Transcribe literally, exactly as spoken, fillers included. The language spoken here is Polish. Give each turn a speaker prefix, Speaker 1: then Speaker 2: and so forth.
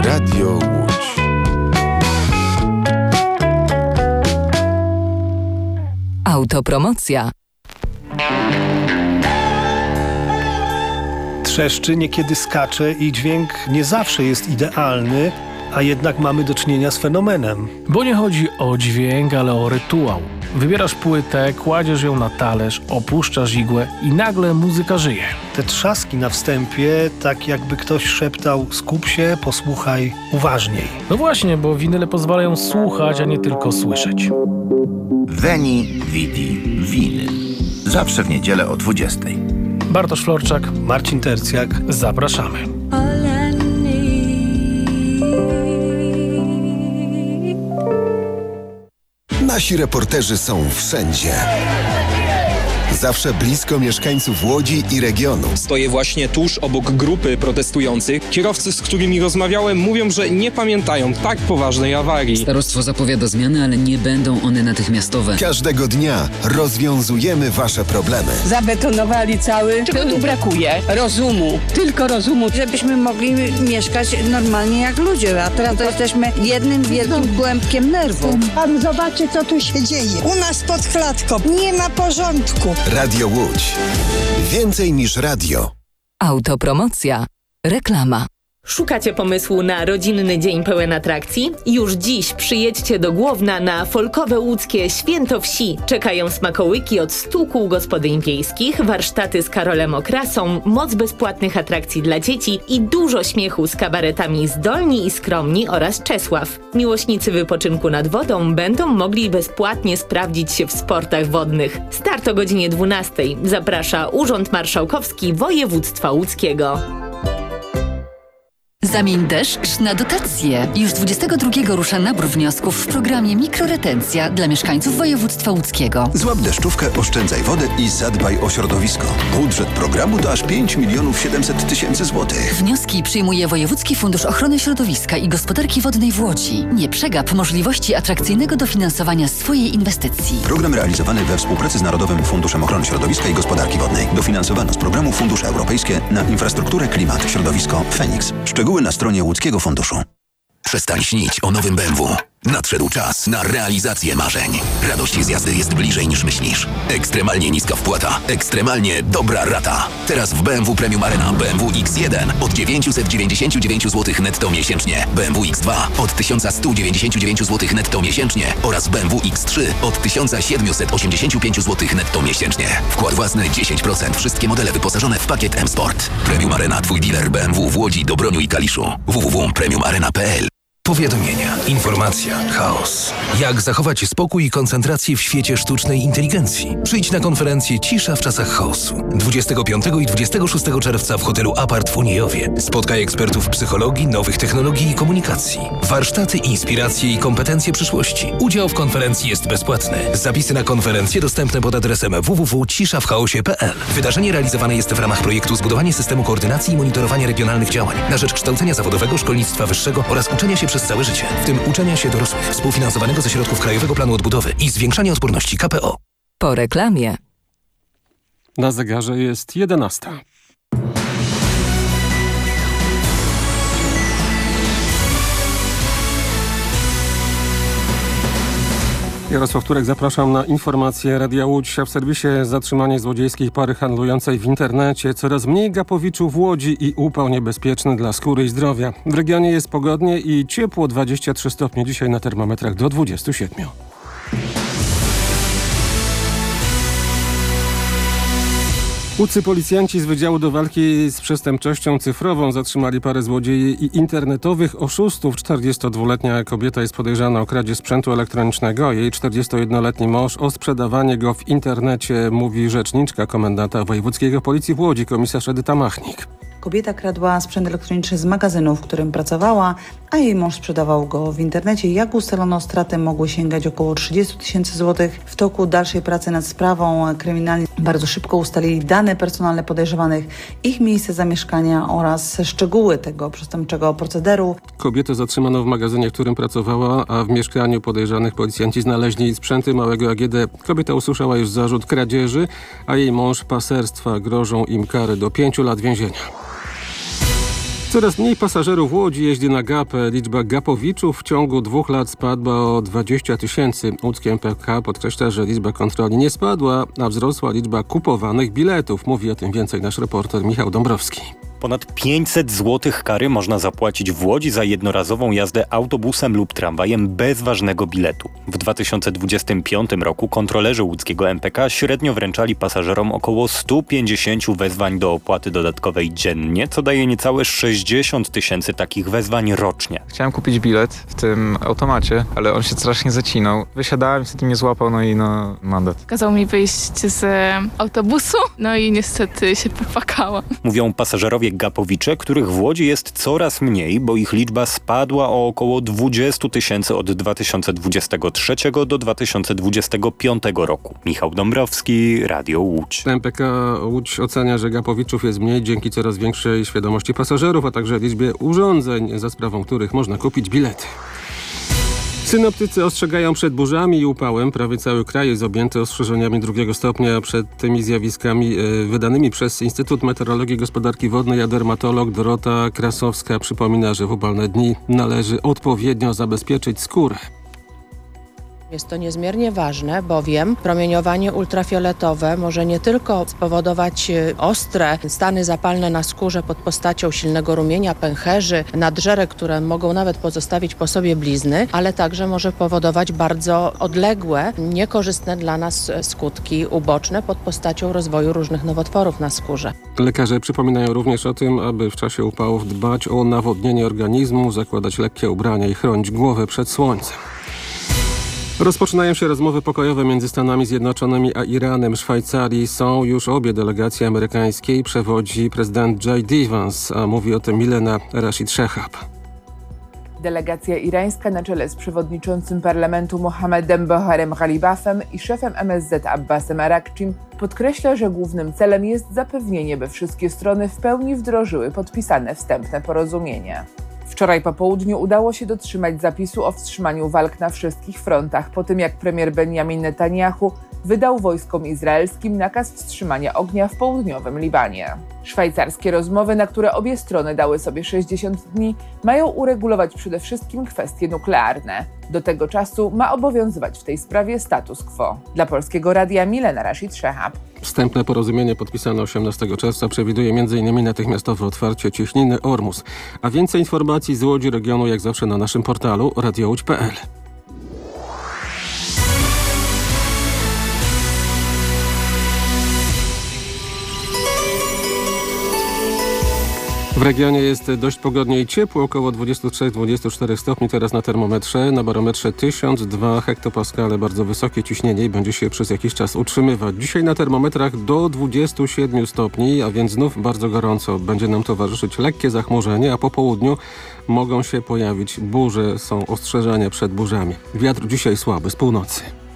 Speaker 1: Radio Łódź.
Speaker 2: Autopromocja.
Speaker 3: Trzeszczy, niekiedy skacze i dźwięk nie zawsze jest idealny, a jednak mamy do czynienia z fenomenem.
Speaker 4: Bo nie chodzi o dźwięk, ale o rytuał. Wybierasz płytę, kładziesz ją na talerz, opuszczasz igłę i nagle muzyka żyje.
Speaker 3: Te trzaski na wstępie, tak jakby ktoś szeptał: skup się, posłuchaj uważniej.
Speaker 4: No właśnie, bo winyle pozwalają słuchać, a nie tylko słyszeć.
Speaker 5: Veni, Vidi, Winyl. Zawsze w niedzielę o dwudziestej.
Speaker 4: Bartosz Florczak,
Speaker 3: Marcin Tercjak.
Speaker 4: Zapraszamy.
Speaker 6: Nasi reporterzy są wszędzie. Zawsze blisko mieszkańców Łodzi i regionu.
Speaker 7: Stoję właśnie tuż obok grupy protestujących. Kierowcy, z którymi rozmawiałem, mówią, że nie pamiętają tak poważnej awarii.
Speaker 8: Starostwo zapowiada zmiany, ale nie będą one natychmiastowe.
Speaker 6: Każdego dnia rozwiązujemy wasze problemy.
Speaker 9: Zabetonowali cały. Czego tu brakuje? Rozumu. Tylko rozumu.
Speaker 10: Żebyśmy mogli mieszkać normalnie jak ludzie, a teraz to jesteśmy jednym wielkim kłębkiem nerwów.
Speaker 9: Pan zobaczy, co tu się dzieje. U nas pod klatką nie ma porządku.
Speaker 6: Radio Łódź. Więcej niż radio.
Speaker 2: Autopromocja. Reklama.
Speaker 11: Szukacie pomysłu na rodzinny dzień pełen atrakcji? Już dziś przyjedźcie do Głowna na folkowe łódzkie Święto Wsi. Czekają smakołyki od stu kół gospodyń wiejskich, warsztaty z Karolem Okrasą, moc bezpłatnych atrakcji dla dzieci i dużo śmiechu z kabaretami Zdolni i Skromni oraz Czesław. Miłośnicy wypoczynku nad wodą będą mogli bezpłatnie sprawdzić się w sportach wodnych. Start o godzinie dwunastej. Zaprasza Urząd Marszałkowski Województwa Łódzkiego.
Speaker 12: Zamień deszcz na dotacje. Już dwudziestego drugiego rusza nabór wniosków w programie Mikroretencja dla mieszkańców województwa łódzkiego.
Speaker 13: Złap deszczówkę, oszczędzaj wodę i zadbaj o środowisko. Budżet programu to aż pięć milionów siedemset tysięcy złotych.
Speaker 12: Wnioski przyjmuje Wojewódzki Fundusz Ochrony Środowiska i Gospodarki Wodnej w Łodzi. Nie przegap możliwości atrakcyjnego dofinansowania swojej inwestycji.
Speaker 13: Program realizowany we współpracy z Narodowym Funduszem Ochrony Środowiska i Gospodarki Wodnej. Dofinansowano z programu Fundusze Europejskie na infrastrukturę, klimat, środowisko Feniks. Szczegóły na stronie Łódzkiego Funduszu.
Speaker 14: Przestań śnić o nowym B M W. Nadszedł czas na realizację marzeń. Radość z jazdy jest bliżej niż myślisz. Ekstremalnie niska wpłata. Ekstremalnie dobra rata. Teraz w B M W Premium Arena B M W X jeden od dziewięćset dziewięćdziesiąt dziewięć złotych netto miesięcznie. B M W X dwa od tysiąc sto dziewięćdziesiąt dziewięć złotych netto miesięcznie. Oraz B M W X trzy od tysiąc siedemset osiemdziesiąt pięć złotych netto miesięcznie. Wkład własny dziesięć procent. Wszystkie modele wyposażone w pakiet M-Sport. Premium Arena, twój dealer B M W w Łodzi, Dobroniu i Kaliszu. w w w kropka premium arena kropka p l.
Speaker 15: Powiadomienia, informacja, chaos. Jak zachować spokój i koncentrację w świecie sztucznej inteligencji? Przyjdź na konferencję Cisza w czasach chaosu. dwudziestego piątego i dwudziestego szóstego czerwca w hotelu Apart w Uniejowie. Spotkaj ekspertów psychologii, nowych technologii i komunikacji. Warsztaty, inspiracje i kompetencje przyszłości. Udział w konferencji jest bezpłatny. Zapisy na konferencję dostępne pod adresem w w w kropka cisza w chaosie kropka p l. Wydarzenie realizowane jest w ramach projektu Zbudowanie systemu koordynacji i monitorowania regionalnych działań na rzecz kształcenia zawodowego, szkolnictwa wyższego oraz uczenia się przez całe życie, w tym uczenia się dorosłych, współfinansowanego ze środków Krajowego Planu Odbudowy i zwiększania odporności K P O.
Speaker 2: Po reklamie.
Speaker 16: Na zegarze jest jedenasta. Jarosław Turek, zapraszam na informacje Radia Łódź. A w serwisie zatrzymanie złodziejskiej pary handlującej w internecie. Coraz mniej gapowiczów w Łodzi i upał niebezpieczny dla skóry i zdrowia. W regionie jest pogodnie i ciepło, dwadzieścia trzy stopnie dzisiaj na termometrach do dwudziestu siedmiu. Łódzcy policjanci z Wydziału do Walki z Przestępczością Cyfrową zatrzymali parę złodziei i internetowych oszustów. czterdziestodwuletnia kobieta jest podejrzana o kradzież sprzętu elektronicznego. Jej czterdziestojednoletni mąż o sprzedawanie go w internecie, mówi rzeczniczka komendanta wojewódzkiego Policji w Łodzi, komisarz Edyta Machnik.
Speaker 17: Kobieta kradła sprzęt elektroniczny z magazynu, w którym pracowała, a jej mąż sprzedawał go w internecie. Jak ustalono, straty mogły sięgać około trzydziestu tysięcy złotych. W toku dalszej pracy nad sprawą kryminalni bardzo szybko ustalili dane personalne podejrzewanych, ich miejsce zamieszkania oraz szczegóły tego przestępczego procederu.
Speaker 16: Kobietę zatrzymano w magazynie, w którym pracowała, a w mieszkaniu podejrzanych policjanci znaleźli sprzęty małego A G D. Kobieta usłyszała już zarzut kradzieży, a jej mąż paserstwa. Grożą im kary do pięciu lat więzienia. Coraz mniej pasażerów w Łodzi jeździ na gapę. Liczba gapowiczów w ciągu dwóch lat spadła o dwadzieścia tysięcy. Łódzkie M P K podkreśla, że liczba kontroli nie spadła, a wzrosła liczba kupowanych biletów. Mówi o tym więcej nasz reporter Michał Dąbrowski.
Speaker 1: Ponad pięćset złotych kary można zapłacić w Łodzi za jednorazową jazdę autobusem lub tramwajem bez ważnego biletu. W dwa tysiące dwudziestym piątym roku kontrolerzy łódzkiego M P K średnio wręczali pasażerom około sto pięćdziesiąt wezwań do opłaty dodatkowej dziennie, co daje niecałe sześćdziesiąt tysięcy takich wezwań rocznie.
Speaker 18: Chciałem kupić bilet w tym automacie, ale on się strasznie zacinał. Wysiadałem, niestety mnie złapał, no i no mandat.
Speaker 19: Kazał mi wyjść z autobusu, no i niestety się popłakałam.
Speaker 1: Mówią pasażerowie gapowicze, których w Łodzi jest coraz mniej, bo ich liczba spadła o około dwadzieścia tysięcy od dwa tysiące dwudziestego trzeciego do dwa tysiące dwudziestego piątego roku. Michał Dąbrowski, Radio Łódź.
Speaker 16: M P K Łódź ocenia, że gapowiczów jest mniej dzięki coraz większej świadomości pasażerów, a także liczbie urządzeń, za sprawą których można kupić bilety. Synoptycy ostrzegają przed burzami i upałem. Prawie cały kraj jest objęty ostrzeżeniami drugiego stopnia przed tymi zjawiskami yy, wydanymi przez Instytut Meteorologii i Gospodarki Wodnej, a dermatolog Dorota Krasowska przypomina, że w upalne dni należy odpowiednio zabezpieczyć skórę.
Speaker 20: Jest to niezmiernie ważne, bowiem promieniowanie ultrafioletowe może nie tylko spowodować ostre stany zapalne na skórze pod postacią silnego rumienia, pęcherzy, nadżerek, które mogą nawet pozostawić po sobie blizny, ale także może powodować bardzo odległe, niekorzystne dla nas skutki uboczne pod postacią rozwoju różnych nowotworów na skórze.
Speaker 16: Lekarze przypominają również o tym, aby w czasie upałów dbać o nawodnienie organizmu, zakładać lekkie ubrania i chronić głowę przed słońcem. Rozpoczynają się rozmowy pokojowe między Stanami Zjednoczonymi a Iranem. W Szwajcarii są już obie delegacje amerykańskie i przewodzi prezydent J D Vance, a mówi o tym Milena Rashid Shehab.
Speaker 21: Delegacja irańska na czele z przewodniczącym parlamentu Mohammedem Baharem Ghalibafem i szefem M S Z Abbasem Arakczym podkreśla, że głównym celem jest zapewnienie, by wszystkie strony w pełni wdrożyły podpisane wstępne porozumienie. Wczoraj po południu udało się dotrzymać zapisu o wstrzymaniu walk na wszystkich frontach, po tym jak premier Benjamin Netanyahu wydał wojskom izraelskim nakaz wstrzymania ognia w południowym Libanie. Szwajcarskie rozmowy, na które obie strony dały sobie sześćdziesiąt dni, mają uregulować przede wszystkim kwestie nuklearne. Do tego czasu ma obowiązywać w tej sprawie status quo. Dla Polskiego Radia Milena Rashid Shehab.
Speaker 16: Wstępne porozumienie podpisane osiemnastego czerwca przewiduje m in natychmiastowe otwarcie cieśniny Ormus. A więcej informacji z Łodzi regionu jak zawsze na naszym portalu radio łódź kropka p l. W regionie jest dość pogodnie i ciepło, około dwadzieścia trzy do dwudziestu czterech stopni teraz na termometrze. Na barometrze tysiąc dwa hektopaskale, bardzo wysokie ciśnienie i będzie się przez jakiś czas utrzymywać. Dzisiaj na termometrach do dwudziestu siedmiu stopni, a więc znów bardzo gorąco. Będzie nam towarzyszyć lekkie zachmurzenie, a po południu mogą się pojawić burze, są ostrzeżenia przed burzami. Wiatr dzisiaj słaby z północy.